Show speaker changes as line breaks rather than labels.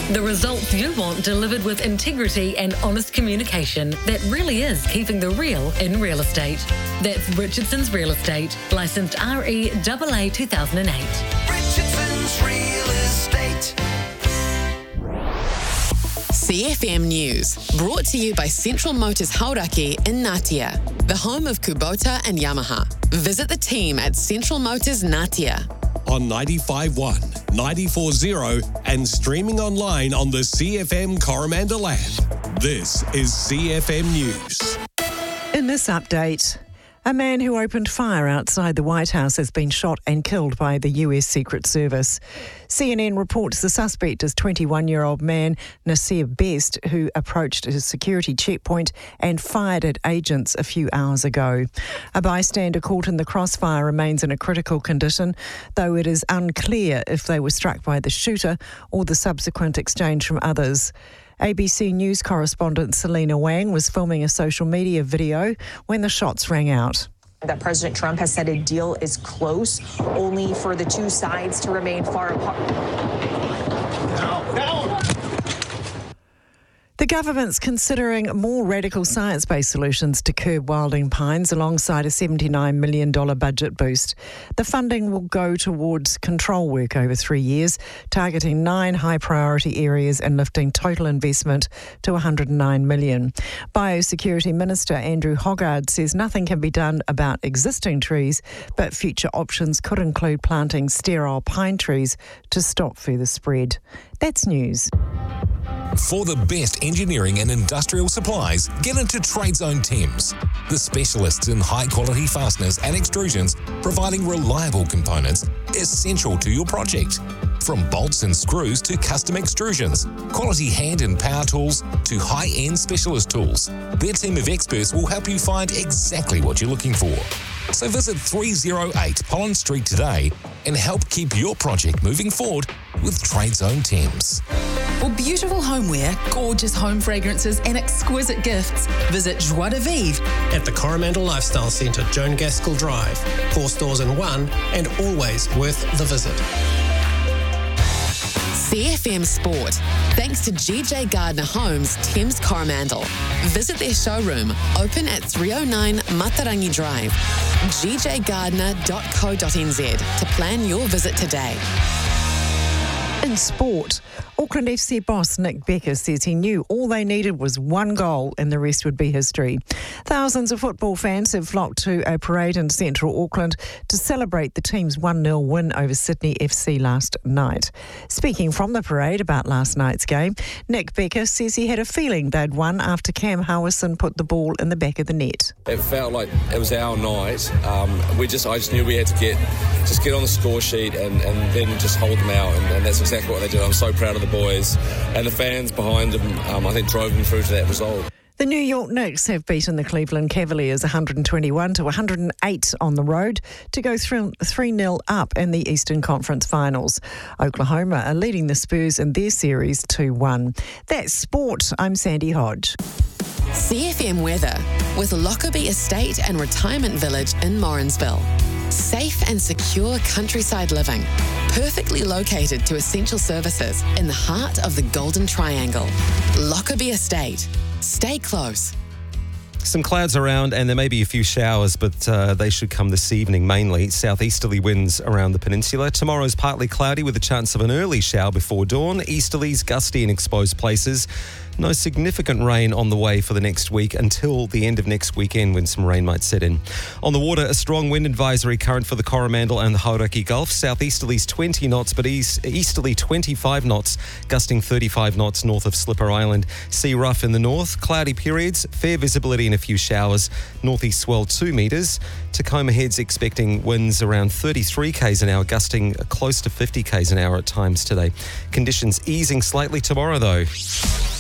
The results you want delivered with integrity and honest communication that really is keeping the real in real estate. That's Richardson's Real Estate, licensed REAA 2008.
Richardson's Real Estate.
CFM News, brought to you by Central Motors Hauraki in Ngatea, the home of Kubota and Yamaha. Visit the team at Central Motors Ngatea.
On 95.1, 94.0 and streaming online on the CFM Coromandel app. This is CFM News.
In this update, a man who opened fire outside the White House has been shot and killed by the US Secret Service. CNN reports the suspect is 21-year-old man Nasir Best, who approached a security checkpoint and fired at agents a few hours ago. A bystander caught in the crossfire remains in a critical condition, though it is unclear if they were struck by the shooter or the subsequent exchange from others. ABC News correspondent Selena Wang was filming a social media video when the shots rang out.
That President Trump has said a deal is close, only for the two sides to remain far apart.
The government's considering more radical science-based solutions to curb wilding pines alongside a $79 million budget boost. The funding will go towards control work over 3 years, targeting 9 high-priority areas and lifting total investment to $109 million. Biosecurity Minister Andrew Hoggard says nothing can be done about existing trees, but future options could include planting sterile pine trees to stop further spread. That's news.
For the best engineering and industrial supplies, get into TradeZone Thames, the specialists in high-quality fasteners and extrusions, providing reliable components essential to your project. From bolts and screws to custom extrusions, quality hand and power tools to high-end specialist tools, their team of experts will help you find exactly what you're looking for. So visit 308 Pollen Street today and help keep your project moving forward with TradeZone Thames.
For beautiful homeware, gorgeous home fragrances and exquisite gifts, visit Joie de Vivre
at the Coromandel Lifestyle Centre, Joan Gaskell Drive. 4 stores in one and always worth the visit.
CFM Sport, thanks to GJ Gardner Homes, Thames Coromandel. Visit their showroom, open at 309 Matarangi Drive, gjgardner.co.nz to plan your visit today.
In sport, Auckland FC boss Nick Becker says he knew all they needed was one goal and the rest would be history. Thousands of football fans have flocked to a parade in central Auckland to celebrate the team's 1-0 win over Sydney FC last night. Speaking from the parade about last night's game, Nick Becker says he had a feeling they'd won after Cam Howison put the ball in the back of the net.
It felt like it was our night. I just knew we had to get on the score sheet and then just hold them out, and that's exactly what they did. I'm so proud of the boys, and the fans behind them, I think, drove them through to that result.
The New York Knicks have beaten the Cleveland Cavaliers 121-108 on the road to go 3-0 up in the Eastern Conference Finals. Oklahoma are leading the Spurs in their series 2-1. That's sport. I'm Sandy Hodge.
CFM weather with Lockerbie Estate and Retirement Village in Morrinsville. Safe and secure countryside living, perfectly located to essential services in the heart of the Golden Triangle. Lockerbie Estate. Stay close.
Some clouds around and there may be a few showers, but they should come this evening mainly. Southeasterly winds around the peninsula. Tomorrow's partly cloudy with a chance of an early shower before dawn. Easterlies gusty in exposed places. No significant rain on the way for the next week until the end of next weekend when some rain might set in. On the water, a strong wind advisory current for the Coromandel and the Hauraki Gulf. Southeasterlies 20 knots, but easterly 25 knots, gusting 35 knots north of Slipper Island. Sea rough in the north, cloudy periods, fair visibility and a few showers. Northeast swell 2 metres. Tacoma Head's expecting winds around 33 k's an hour, gusting close to 50 k's an hour at times today. Conditions easing slightly tomorrow though.